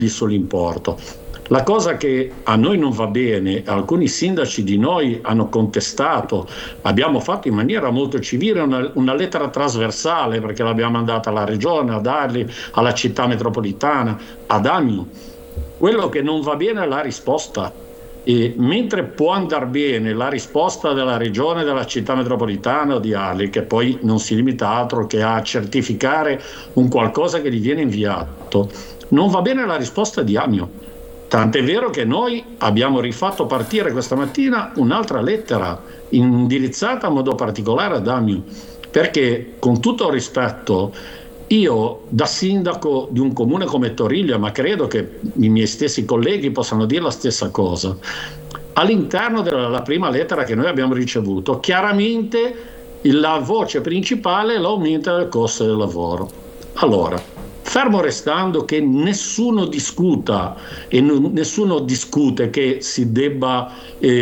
sull'importo. La cosa che a noi non va bene, alcuni sindaci di noi hanno contestato, abbiamo fatto in maniera molto civile una lettera trasversale, perché l'abbiamo mandata alla regione, ad Arli, alla città metropolitana, ad AMI. Quello che non va bene è la risposta. E mentre può andare bene la risposta della regione, della città metropolitana o di Arli, che poi non si limita altro che a certificare un qualcosa che gli viene inviato, non va bene la risposta di Amio. Tant'è vero che noi abbiamo rifatto partire questa mattina un'altra lettera indirizzata in modo particolare ad Amio, perché, con tutto il rispetto, io da sindaco di un comune come Toriglia, ma credo che i miei stessi colleghi possano dire la stessa cosa, all'interno della prima lettera che noi abbiamo ricevuto, chiaramente la voce principale è l'aumento del costo del lavoro. Allora, fermo restando che nessuno discuta e nessuno discute che si debba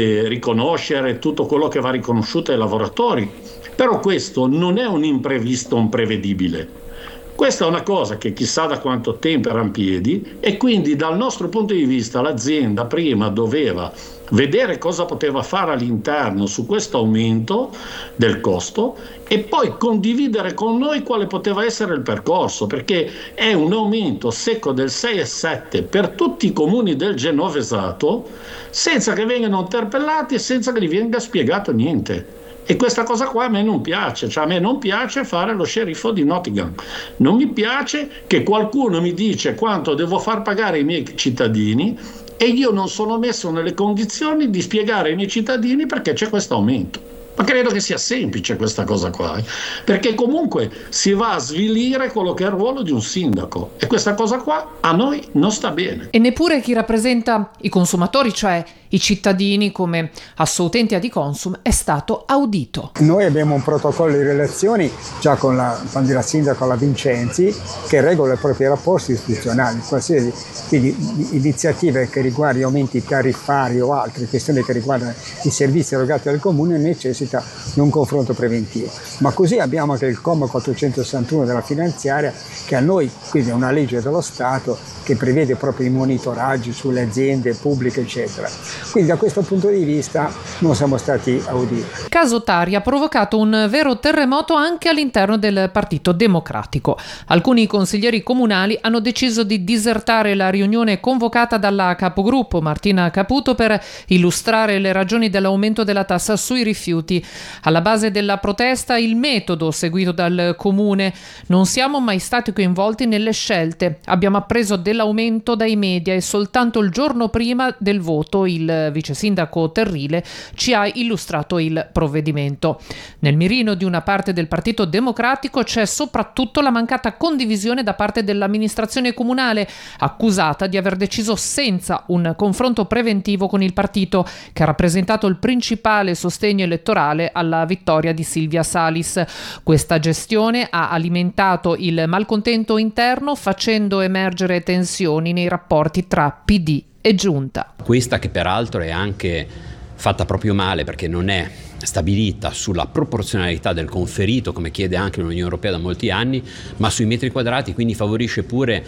riconoscere tutto quello che va riconosciuto ai lavoratori, però questo non è un imprevisto, un prevedibile. Questa è una cosa che chissà da quanto tempo era in piedi, e quindi dal nostro punto di vista l'azienda prima doveva vedere cosa poteva fare all'interno su questo aumento del costo e poi condividere con noi quale poteva essere il percorso, perché è un aumento secco del 6,7 per tutti i comuni del Genovesato, senza che vengano interpellati e senza che gli venga spiegato niente. E questa cosa qua a me non piace, cioè a me non piace fare lo sceriffo di Nottingham, non mi piace che qualcuno mi dice quanto devo far pagare ai miei cittadini e io non sono messo nelle condizioni di spiegare ai miei cittadini perché c'è questo aumento. Ma credo che sia semplice questa cosa qua, perché comunque si va a svilire quello che è il ruolo di un sindaco e questa cosa qua a noi non sta bene. E neppure chi rappresenta i consumatori, cioè i cittadini come Assoutenti Adiconsum, è stato audito. Noi abbiamo un protocollo di relazioni già con la sindaca la Vincenzi che regola i propri rapporti istituzionali, qualsiasi quindi iniziative che riguardano aumenti tariffari o altre questioni che riguardano i servizi erogati dal comune necessita di un confronto preventivo. Ma così abbiamo anche il comma 461 della finanziaria che a noi, quindi è una legge dello Stato che prevede proprio i monitoraggi sulle aziende pubbliche eccetera. Quindi da questo punto di vista non siamo stati auditi. Il caso Tari ha provocato un vero terremoto anche all'interno del Partito Democratico. Alcuni consiglieri comunali hanno deciso di disertare la riunione convocata dalla capogruppo Martina Caputo per illustrare le ragioni dell'aumento della tassa sui rifiuti. Alla base della protesta il metodo seguito dal comune. Non siamo mai stati coinvolti nelle scelte. Abbiamo appreso dell'aumento dai media e soltanto il giorno prima del voto il vice sindaco Terrile ci ha illustrato il provvedimento. Nel mirino di una parte del Partito Democratico c'è soprattutto la mancata condivisione da parte dell'amministrazione comunale, accusata di aver deciso senza un confronto preventivo con il partito, che ha rappresentato il principale sostegno elettorale alla vittoria di Silvia Salis. Questa gestione ha alimentato il malcontento interno, facendo emergere tensioni nei rapporti tra PD e giunta. Questa che peraltro è anche fatta proprio male perché non è stabilita sulla proporzionalità del conferito come chiede anche l'Unione Europea da molti anni, ma sui metri quadrati, quindi favorisce pure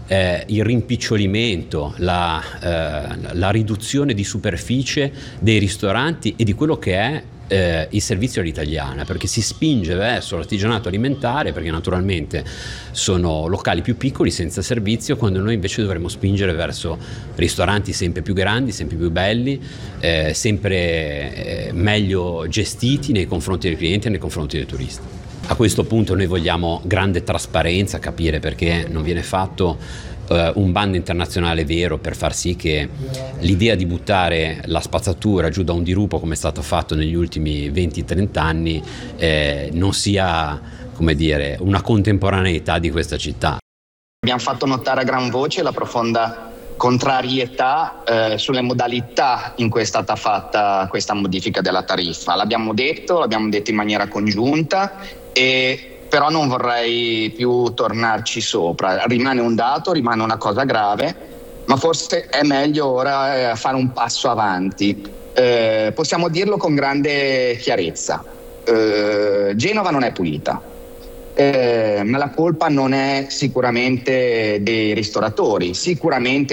il rimpicciolimento, la riduzione di superficie dei ristoranti e di quello che è il servizio all'italiana, perché si spinge verso l'artigianato alimentare, perché naturalmente sono locali più piccoli senza servizio, quando noi invece dovremmo spingere verso ristoranti sempre più grandi, sempre più belli, sempre meglio gestiti nei confronti dei clienti e nei confronti dei turisti. A questo punto noi vogliamo grande trasparenza, capire perché non viene fatto un bando internazionale vero per far sì che l'idea di buttare la spazzatura giù da un dirupo, come è stato fatto negli ultimi 20-30 anni, non sia, come dire, una contemporaneità di questa città. Abbiamo fatto notare a gran voce la profonda contrarietà sulle modalità in cui è stata fatta questa modifica della tariffa. L'abbiamo detto in maniera congiunta, però non vorrei più tornarci sopra. Rimane un dato, rimane una cosa grave, ma forse è meglio ora fare un passo avanti. Possiamo dirlo con grande chiarezza. Genova non è pulita, ma la colpa non è sicuramente dei ristoratori, sicuramente